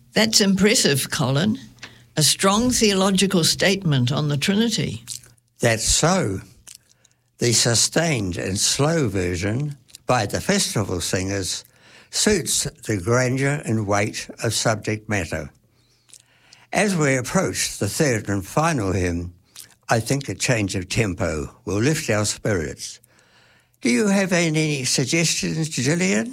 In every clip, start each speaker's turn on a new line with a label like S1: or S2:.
S1: That's impressive, Colin. A strong theological statement on the Trinity.
S2: That's so. The sustained and slow version by the festival singers suits the grandeur and weight of subject matter. As we approach the third and final hymn, I think a change of tempo will lift our spirits. Do you have any suggestions, Gillian?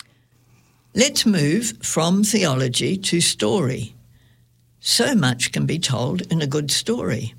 S1: Let's move from theology to story. So much can be told in a good story.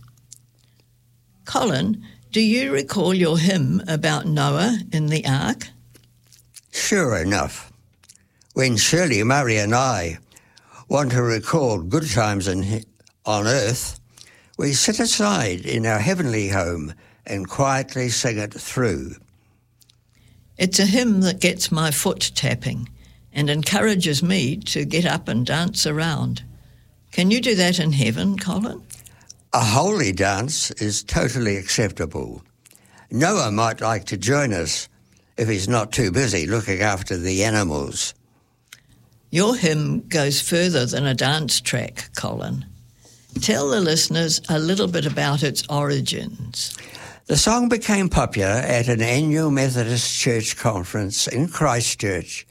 S1: Colin, do you recall your hymn about Noah in the ark?
S2: Sure enough. When Shirley Murray and I want to recall good times on earth, we sit aside in our heavenly home and quietly sing it through.
S1: It's a hymn that gets my foot tapping and encourages me to get up and dance around. Can you do that in heaven, Colin?
S2: A holy dance is totally acceptable. Noah might like to join us if he's not too busy looking after the animals.
S1: Your hymn goes further than a dance track, Colin. Tell the listeners a little bit about its origins.
S2: The song became popular at an annual Methodist Church conference in Christchurch,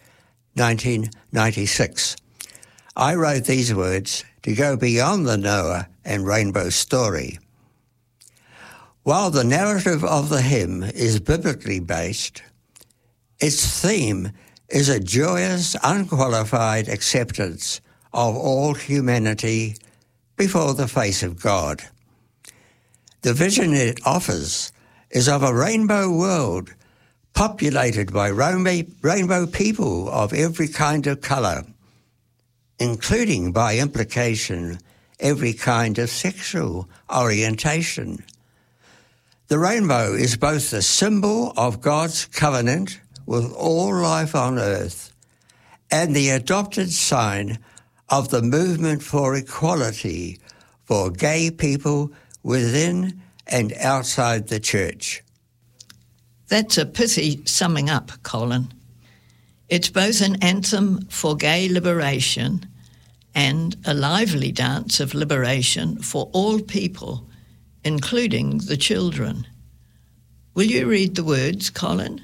S2: 1996. I wrote these words to go beyond the Noah and rainbow story. While the narrative of the hymn is biblically based, its theme is a joyous, unqualified acceptance of all humanity before the face of God. The vision it offers is of a rainbow world populated by rainbow people of every kind of colour, including, by implication, every kind of sexual orientation. The rainbow is both the symbol of God's covenant with all life on earth and the adopted sign of the movement for equality for gay people within and outside the church.
S1: That's a pithy summing up, Colin. It's both an anthem for gay liberation and a lively dance of liberation for all people, including the children. Will you read the words, Colin?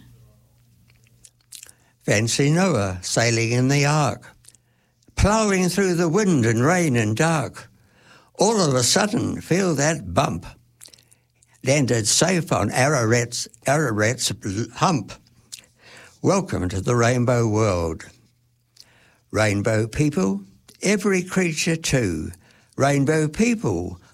S2: Fancy Noah sailing in the ark, ploughing through the wind and rain and dark. All of a sudden, feel that bump. Landed safe on Ararat's hump. Welcome to the rainbow world. Rainbow people, every creature too. Rainbow people,